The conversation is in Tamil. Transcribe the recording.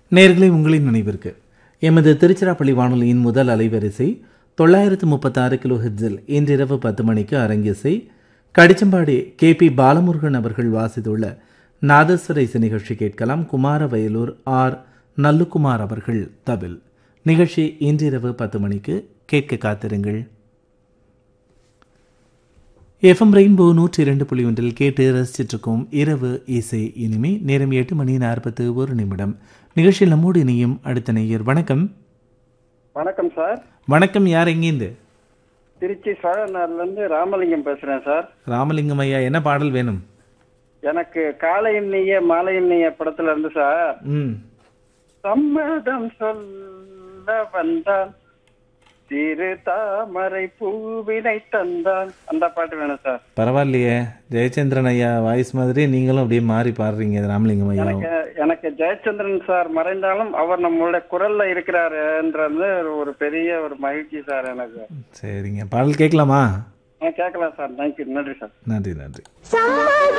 நேயர்களே, உங்களின் நினைவிற்கு எமது திருச்சிராப்பள்ளி வானொலியின் முதல் அலைவரிசை 936 கிலோ ஹெர்ட்ஸில் இன்றிரவு 10 மணிக்கு அரங்கிசை கடிச்சம்பாடி KP பாலமுருகன் அவர்கள் வாசித்துள்ள நாதஸ்வர இசை நிகழ்ச்சி கேட்கலாம். குமாரவயலூர் R நல்லுகுமார் அவர்கள் தவில். நிகழ்ச்சி இன்றிரவு 10 மணிக்கு கேட்க காத்திருங்கள். FM ரெயின்போ 102.1 கேட்டு ரசிச்சிருக்கும் இரவு இசை இனிமே. நேரம் 8:41. நிகழ்ச்சியில் நம்மோடு இணையும் அடுத்த நேயர். வணக்கம். வணக்கம் சார். வணக்கம். யார் எங்கேருந்து? திருச்சி சோழநாடுலேருந்து ராமலிங்கம் பேசுகிறேன் சார். ராமலிங்கம் ஐயா, என்ன பாடல் வேணும்? எனக்கு காலை எண்ணிய மாலை எண்ணிய படத்துல இருந்து சார், சம்மதம் சொல்ல வந்தான் திரு தாமரை பூவினை தந்தான், அந்த பாட்டு வேணும் சார். பரவாயில்லையே, ஜெயச்சந்திரன் ஐயா வாய்ஸ் மாதிரி நீங்களும் அப்படியே மாறி பாடுறீங்க ராமலிங்கம் ஐயா. எனக்கு ஜெயச்சந்திரன் சார் மறைந்தாலும் அவர் நம்மளுடைய குரல்ல இருக்கிறாருன்றது ஒரு பெரிய ஒரு மகிழ்ச்சி சார் எனக்கு. சரிங்க, பாடல் கேட்கலாமா? கேட்கலாம் சார். தேங்க்யூ, நன்றி சார். நன்றி.